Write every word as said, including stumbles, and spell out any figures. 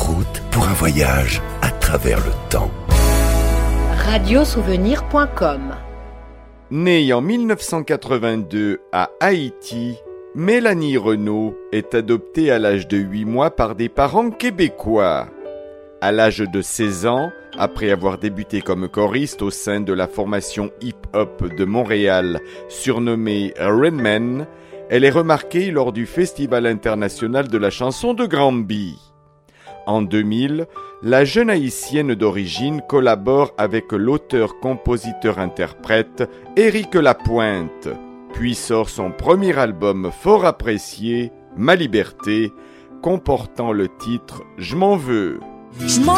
route pour un voyage à travers le temps. radiosouvenir point com. Née en mille neuf cent quatre-vingt-deux à Haïti, Mélanie Renaud est adoptée à l'âge de huit mois par des parents québécois. À l'âge de seize ans, après avoir débuté comme choriste au sein de la formation hip-hop de Montréal, surnommée Redman, elle est remarquée lors du Festival international de la chanson de Granby. En deux mille, la jeune haïtienne d'origine collabore avec l'auteur-compositeur-interprète Éric Lapointe, puis sort son premier album fort apprécié, Ma Liberté, comportant le titre « Je m'en veux ». Je m'en